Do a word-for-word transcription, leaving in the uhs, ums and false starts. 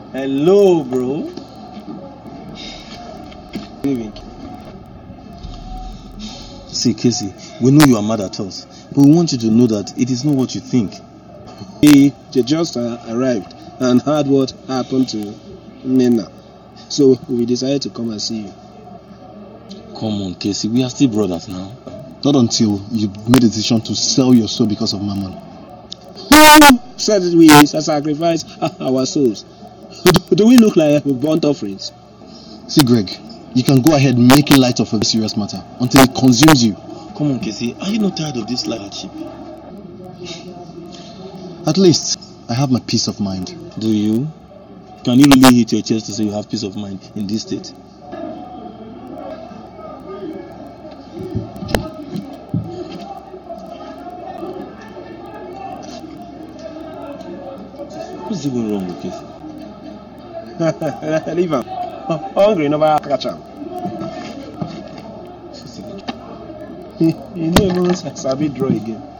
Hello, bro. Good evening. See, Casey, we know you are mad at us, but we want you to know that it is not what you think. We just uh, arrived and heard what happened to Nina. So we decided to come and see you. Come on, Casey, we are still brothers now. Not until you made a decision to sell your soul because of mammon. Who said we sacrifice our souls? Do we look like burnt offerings? See, Greg, you can go ahead making light of a serious matter until it consumes you. Come on, Casey, are you not tired of this life hardship? At least, I have my peace of mind. Do you? Can you really hit your chest to say you have peace of mind in this state? What's even wrong with Casey? Leave him. Hungry, never catch him. You know, sabi draw again.